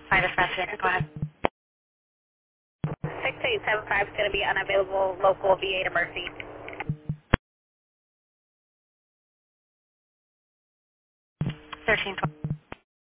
Hi, dispatcher. Go ahead. 6875 is going to be unavailable, local VA to Mercy. 1320.